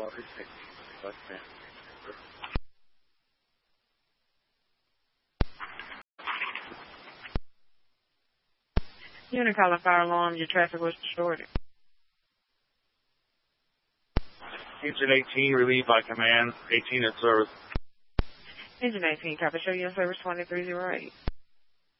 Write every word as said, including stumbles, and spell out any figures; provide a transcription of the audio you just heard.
Unit calling fire alarm. Your traffic was distorted. Engine eighteen, relieved by command. eighteen in service. Engine eighteen, copy. Show you in service twenty-three oh eight.